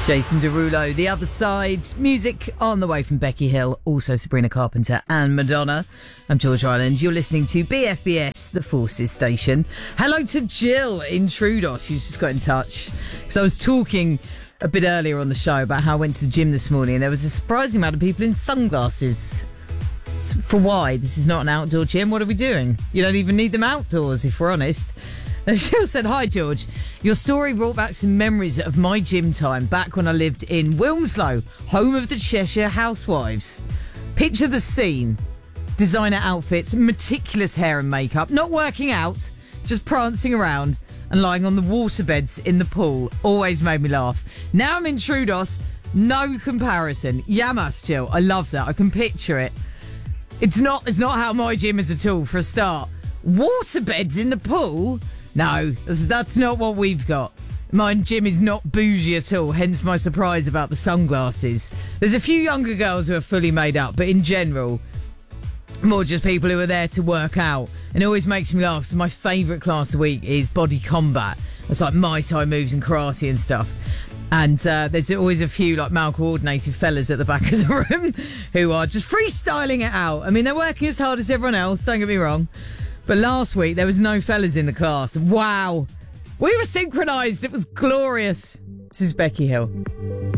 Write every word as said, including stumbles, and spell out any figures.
Jason Derulo, The Other Side. Music on the way from Becky Hill, also Sabrina Carpenter and Madonna. I'm George Ireland. You're listening to B F B S, the Forces Station. Hello to Jill in Troodos, who's just got in touch. Because I was talking a bit earlier on the show about how I went to the gym this morning and there was a surprising amount of people in sunglasses. For why? This is not an outdoor gym. What are we doing? You don't even need them outdoors, if we're honest. And Jill said, "Hi George, your story brought back some memories of my gym time back when I lived in Wilmslow, home of the Cheshire Housewives. Picture the scene. Designer outfits, meticulous hair and makeup, not working out, just prancing around and lying on the waterbeds in the pool. Always made me laugh. Now I'm in Troodos, no comparison. Yamas, Jill, I love that. I can picture it. It's not, it's not how my gym is at all, for a start. Waterbeds in the pool? No, that's, that's not what we've got. My gym is not bougie at all, hence my surprise about the sunglasses. There's a few younger girls who are fully made up, but in general, more just people who are there to work out. And it always makes me laugh, so my favourite class of the week is body combat. It's like Muay Thai moves and karate and stuff. And uh, there's always a few like mal-coordinated fellas at the back of the room who are just freestyling it out. I mean, they're working as hard as everyone else, don't get me wrong. But last week, there was no fellas in the class. Wow. We were synchronised. It was glorious. This is Becky Hill.